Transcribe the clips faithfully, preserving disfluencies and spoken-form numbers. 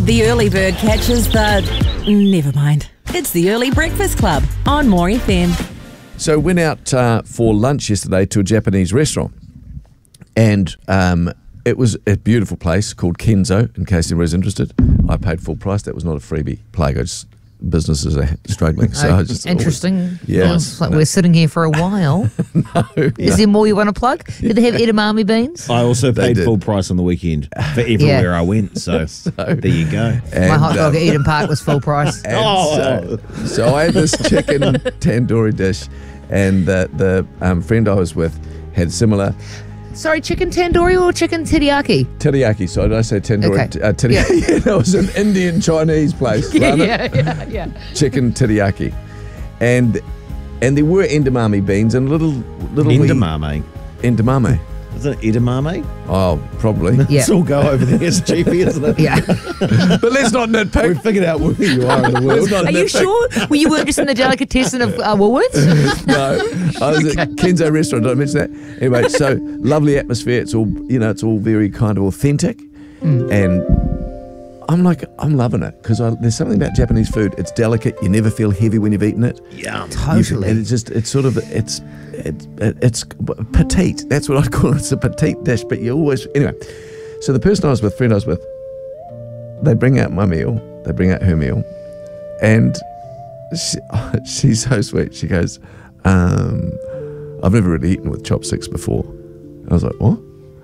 The early bird catches the... Never mind. It's the Early Breakfast Club on More F M. So went out uh, for lunch yesterday to a Japanese restaurant. And um, it was a beautiful place called Kenzo, in case anybody's interested. I paid full price. That was not a freebie plug. I just... Businesses are struggling. So oh, I just interesting. Always, yeah, it's like no. we're sitting here for a while. no, Is yeah. there more you want to plug? Did they have edamame beans? I also They paid did. full price on the weekend for everywhere Yeah. I went. So, So- there you go. And, My hot dog um, at Eden Park was full price. and Oh. so, so I had this chicken tandoori dish, and the the um, friend I was with had similar Sorry, chicken tandoori or chicken teriyaki? teriyaki. So did I say tandoori? Okay. Uh, teriyaki. Yeah. That was an Indian Chinese place. wasn't it? yeah, yeah, yeah. Chicken teriyaki, and and there were edamame beans and little little wee- Edamame. edamame. Is it edamame? Oh, probably. Yeah. It's all go over there. It's cheapy, isn't it? Yeah. But let's not We nitpick. figured out where you are in the world. Let's not Are you nitpick. sure? Well, you weren't just in the delicatessen of uh, Woolworths? No, I was at Kenzo restaurant. Did I mention that? Anyway, so lovely atmosphere. It's all, you know, it's all very kind of authentic, and I'm like, I'm loving it because there's something about Japanese food. It's delicate. You never feel heavy when you've eaten it. Yum. Totally. And it's just, it's sort of, it's, it's, it's petite. That's what I call it. It's a petite dish. But you always, anyway. So the person I was with, friend I was with, they bring out my meal. They bring out her meal, and she, she's so sweet. She goes, um, I've never really eaten with chopsticks before. I was like, what?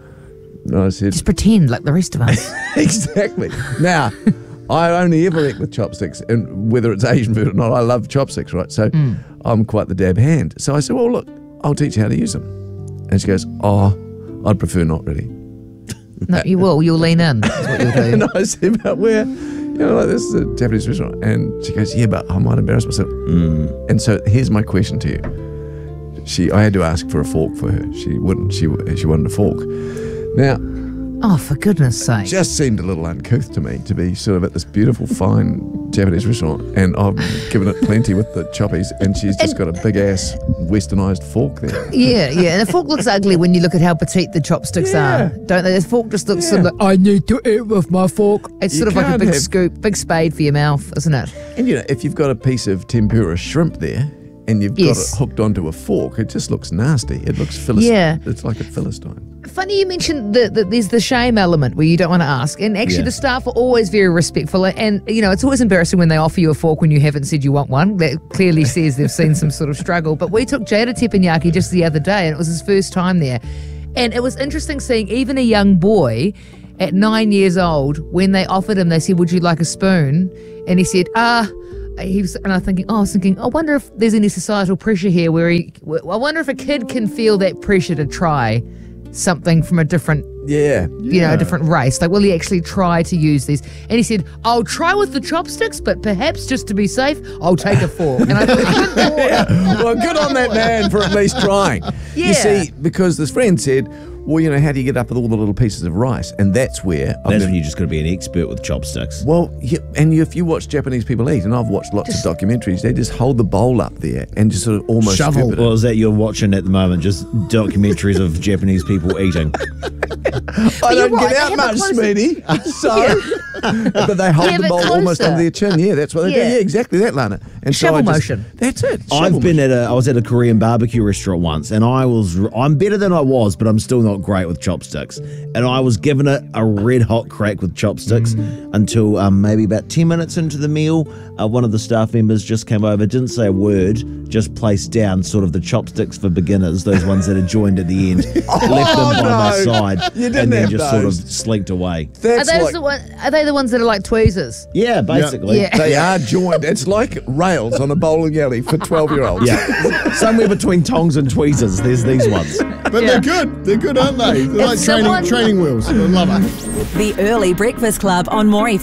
No, I said, Just pretend like the rest of us. exactly. Now, I only ever eat with chopsticks, and whether it's Asian food or not, I love chopsticks, right? So I'm quite the dab hand. So I said, well, look, I'll teach you how to use them. And she goes, oh, I'd prefer not really. No, you will. You'll lean in. That's what you'll do. And I said, but where? You know, like, this is a Japanese restaurant. And she goes, yeah, but I might embarrass myself. Mm. And so here's my question to you. She, I had to ask for a fork for her. She wouldn't. She she wanted a fork. Now, Oh, for goodness sake. just seemed a little uncouth to me to be sort of at this beautiful, fine Japanese restaurant, and I've given it plenty with the choppies, and she's just got a big ass westernised fork there. Yeah, yeah. And the fork looks ugly when you look at how petite the chopsticks Yeah. are, don't they? The fork just looks Yeah. sort of like, I need to eat with my fork. It's You sort of like a can't big have- scoop, big spade for your mouth, isn't it? And you know, if you've got a piece of tempura shrimp there, and you've Yes. got it hooked onto a fork, it just looks nasty. It looks philistine. Yeah. It's like a philistine. Funny you mentioned that the, there's the shame element where you don't want to ask. And actually, Yeah. the staff are always very respectful. And, you know, it's always embarrassing when they offer you a fork when you haven't said you want one. That clearly says they've seen some sort of struggle. But we took Jada Teppanyaki just the other day, and it was his first time there. And it was interesting seeing even a young boy at nine years old, when they offered him, they said, would you like a spoon? And he said, ah. He was, and I was thinking, oh, I was thinking, I wonder if there's any societal pressure here where he, I wonder if a kid can feel that pressure to try something from a different, Yeah. you know, a different race. Like, will he actually try to use these? And he said, I'll try with the chopsticks, but perhaps just to be safe, I'll take a fork. And I thought, good Lord. Yeah. Well, good on that man for at least trying. Yeah. You see, because this friend said, well, you know, how do you get up with all the little pieces of rice? And that's where... I've That's never- when you just got to be an expert with chopsticks. Well, yeah, and you, if you watch Japanese people eat, and I've watched lots of documentaries, they just hold the bowl up there and just sort of almost Shovel. scoop it. Well, is that you're watching at the moment? Just documentaries of Japanese people eating. I you're don't right, get they out have it much, closer. sweetie. So, but they hold They have the it bowl almost closer. under their chin. Yeah, that's what they Yeah. do. Yeah, exactly that, Lana. And so Shovel I just- motion. That's it. I've shovel been motion. at a, I was at a Korean barbecue restaurant once, and I was, I'm better than I was, but I'm still not great with chopsticks. And I was given it a red hot crack with chopsticks Mm. until um, maybe about ten minutes into the meal, uh, one of the staff members just came over, didn't say a word, just placed down sort of the chopsticks for beginners, those ones that are joined at the end, left them by my no. side, You didn't and then have just sort of those. slinked away. Are That's those like, the one, Are they the ones that are like tweezers? Yeah, basically. Yeah. they are joined. It's like rails on a bowling alley for twelve-year-olds. Yeah. Somewhere between tongs and tweezers, there's these ones. But they're good. They're good, aren't they? They're like If training someone- training wheels. I love it. The Early Breakfast Club on More F M.